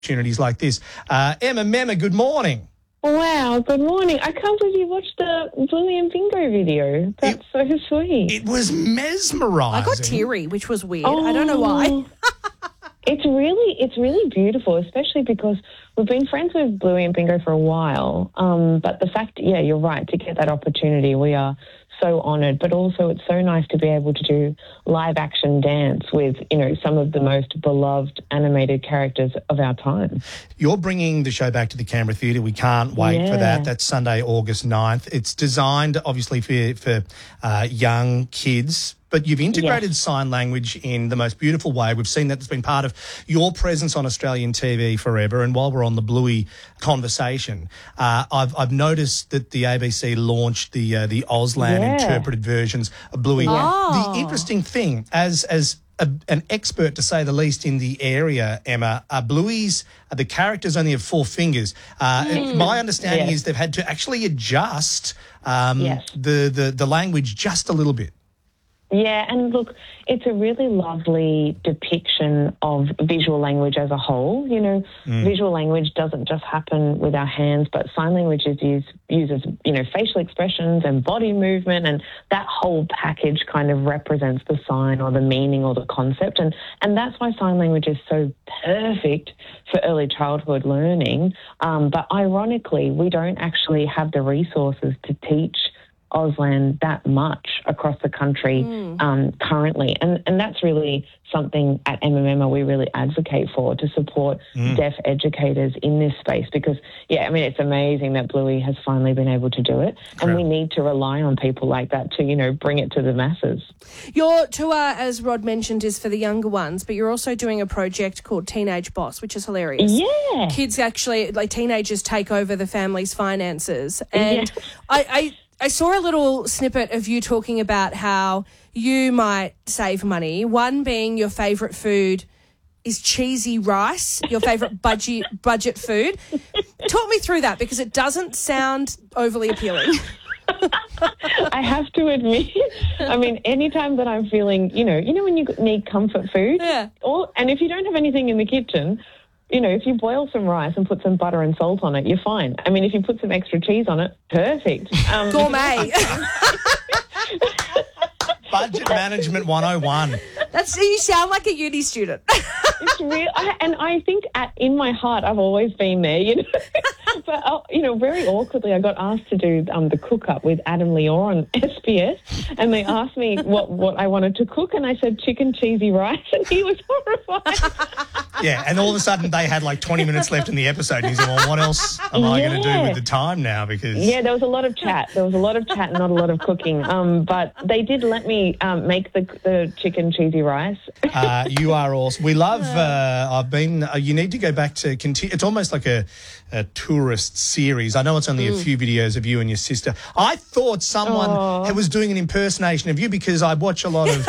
opportunities like this. Emma Memma, good morning. Wow, good morning. I can't believe you watched the Bluey and Bingo video. That's so sweet. It was mesmerising. I got teary, which was weird. I don't know why. It's really beautiful, especially because we've been friends with Bluey and Bingo for a while. But the fact, you're right, to get that opportunity, we are so honoured. But also it's so nice to be able to do live action dance with, some of the most beloved animated characters of our time. You're bringing the show back to the Canberra Theatre. We can't wait for that. That's Sunday, August 9th. It's designed, obviously, for young kids, but you've integrated sign language in the most beautiful way. We've seen that it's been part of your presence on Australian TV forever. And while we're on the Bluey conversation, I've noticed that the ABC launched the Auslan interpreted versions of Bluey. The interesting thing, as an expert, to say the least, in the area, Emma, Bluey's, the characters only have 4 fingers. My understanding is they've had to actually adjust the language just a little bit. Yeah, and look, it's a really lovely depiction of visual language as a whole. Visual language doesn't just happen with our hands, but sign language uses facial expressions and body movement, and that whole package kind of represents the sign or the meaning or the concept. And that's why sign language is so perfect for early childhood learning. But ironically, we don't actually have the resources to teach Auslan that much across the country currently. And that's really something at MMM we really advocate for, to support deaf educators in this space, because, it's amazing that Bluey has finally been able to do it. And we need to rely on people like that to, bring it to the masses. Your tour, as Rod mentioned, is for the younger ones, but you're also doing a project called Teenage Boss, which is hilarious. Yeah. Kids actually, teenagers take over the family's finances. And I saw a little snippet of you talking about how you might save money, one being your favourite food is cheesy rice, your favourite budget food. Talk me through that, because it doesn't sound overly appealing. I have to admit, anytime that I'm feeling, when you need comfort food, and if you don't have anything in the kitchen, if you boil some rice and put some butter and salt on it, you're fine. If you put some extra cheese on it, perfect. Gourmet. Budget Management 101. You sound like a uni student. It's real, and I think in my heart I've always been there, But, very awkwardly I got asked to do the cook-up with Adam Lior on SBS, and they asked me what I wanted to cook, and I said chicken cheesy rice, and he was horrified. Yeah, and all of a sudden they had 20 minutes left in the episode, and he said, well, what else am I going to do with the time now? Because there was a lot of chat. Not a lot of cooking. But they did let me make the chicken cheesy rice. You are awesome. We love, you need to go back to continue. It's almost like a tourist series. I know it's only a few videos of you and your sister. I thought someone was doing an impersonation of you, because I watch a lot of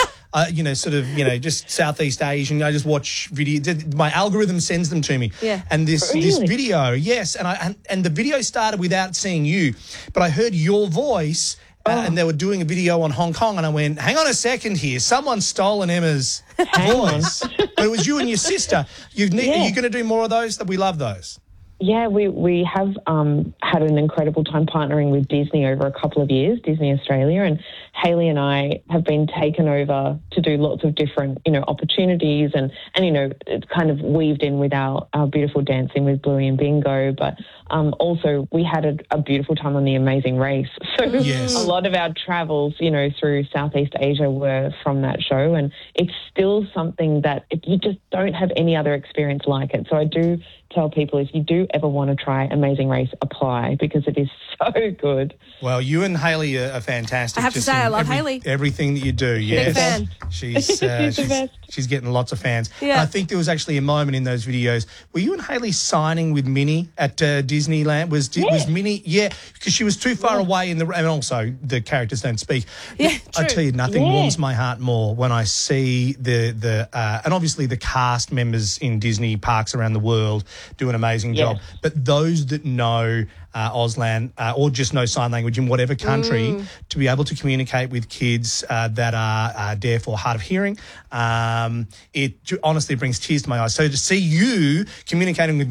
just Southeast Asian. I just watch videos. My algorithm sends them to me. Yeah. And this video, yes, and the video started without seeing you, but I heard your voice. And they were doing a video on Hong Kong, and I went, hang on a second here. Someone's stolen Emma's voice. But it was you and your sister. Are you going to do more of those? We love those. Yeah, we have had an incredible time partnering with Disney over a couple of years, Disney Australia, and Hayley and I have been taken over to do lots of different, opportunities, and it's kind of weaved in with our beautiful dancing with Bluey and Bingo, but also we had a beautiful time on The Amazing Race. So a lot of our travels, through Southeast Asia were from that show, and it's still something that you just don't have any other experience like it. So I do tell people, if you do ever want to try Amazing Race, apply, because it is so good. Well, you and Hayley are fantastic. I have to say, I love Hayley. Everything that you do, yes. Big fan. She's the best. She's getting lots of fans. Yeah. And I think there was actually a moment in those videos. Were you and Hayley signing with Minnie at Disneyland? Was Minnie? Yeah, because she was too far away and also the characters don't speak. Yeah, I true. tell you, nothing warms my heart more when I see and obviously the cast members in Disney parks around the world do an amazing job. well. But those that know Auslan or just know sign language in whatever country, to be able to communicate with kids that are deaf or hard of hearing, it honestly brings tears to my eyes. So to see you communicating with